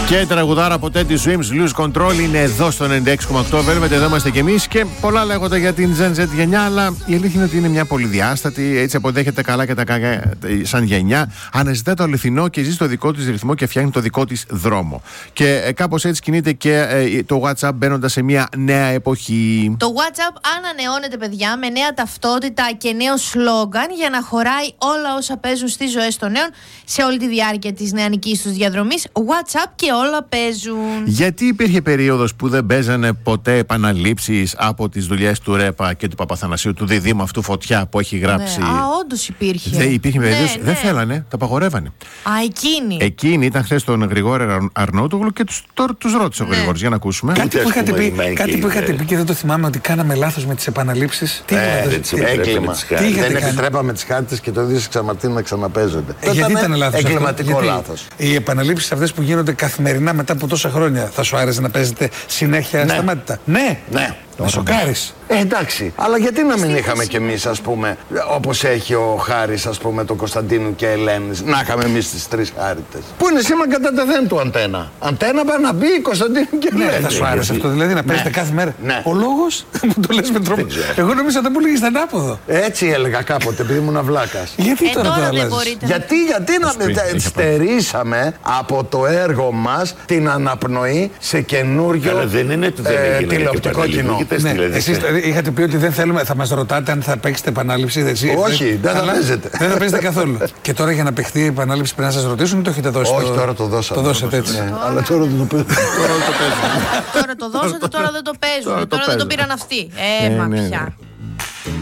Και τραγουδάρα από Teddy Swims, Lose Control, είναι εδώ στο 96,8. Βέβαια, εδώ είμαστε κι εμείς και πολλά λέγονται για την Gen Z γενιά, αλλά η αλήθεια είναι ότι είναι μια πολυδιάστατη, έτσι αποδέχεται καλά και τα κακά σαν γενιά. Αναζητά το αληθινό και ζει στο δικό της ρυθμό και φτιάχνει το δικό της δρόμο. Και κάπως έτσι κινείται και το WhatsApp μπαίνοντας σε μια νέα εποχή. Το WhatsApp ανανεώνεται, παιδιά, με νέα ταυτότητα και νέο σλόγγαν για να χωράει όλα όσα παίζουν στις ζωές των νέων σε όλη τη διάρκεια της νεανικής τους διαδρομής. WhatsApp και όλα παίζουν. Γιατί υπήρχε περίοδος που δεν παίζανε ποτέ επαναλήψεις από τις δουλειές του Ρέπα και του Παπαθανασίου, του διδήμου αυτού Φωτιά που έχει γράψει? Ναι, όντως υπήρχε. Υπήρχε περίοδος, δεν θέλανε, τα απαγορεύανε. Εκείνη ήταν χθες τον Γρηγόρη Αρναούτογλου και τους ρώτησε ο Γρηγόρης. Για να ακούσουμε. Κάτι που είχατε πει και δεν το θυμάμαι, ότι κάναμε λάθος με τις επαναλήψεις. Τι έγκλημα. Δεν επιτρέπαμε τις χάρτες και το ίδιο εξαμαρτύρει να ξαναπέζονται. Γιατί ήταν λάθος? Εγκληματικό λάθος. Οι επαναλήψεις αυτές που γίνονται καθημερινά μετά από τόσα χρόνια, θα σου άρεσε να παίζετε συνέχεια σταμάτητα? Ναι. Να σοκάρεις. Εντάξει, αλλά γιατί να μην είχαμε κι εμείς, ας πούμε, όπως έχει ο Χάρης, ας πούμε, τον Κωνσταντίνου και Ελένης, να είχαμε εμείς τις τρεις χάριτες. Πού είναι σήμα κατά τεθέν του Αντένα. Αντένα πάει να μπει Κωνσταντίνου και Ελένη. Θα σου άρεσε αυτό, δηλαδή να παίζετε κάθε μέρα? Ο λόγος που το λες με τρόπο. Εγώ νομίζω ότι δεν μου λέγεις ανάποδο. Έτσι έλεγα κάποτε, επειδή ήμουν αυλάκας. Γιατί τώρα το αλλάζεις? Γιατί να στερήσαμε από το έργο μας την αναπνοή σε καινούριο τηλεοπτικό κοινό. Εσείς είχατε πει ότι δεν θέλουμε, θα μας ρωτάτε αν θα παίξετε επανάληψη. Όχι, δεν θα παίζετε. Δεν θα παίζετε καθόλου. Και τώρα για να παιχτεί η επανάληψη πρέπει να σας ρωτήσουν ή το έχετε δώσει? Όχι, τώρα το δώσατε. Το δώσατε έτσι. Αλλά τώρα δεν το παίζουν. Τώρα το δώσατε, τώρα δεν το παίζουν. Τώρα δεν το πήραν αυτοί. Μα πια.